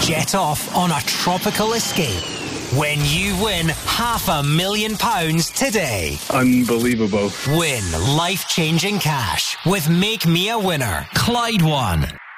jet off on a tropical escape when you win £500,000 today. Unbelievable. Win life-changing cash with Make Me a Winner. Clyde One.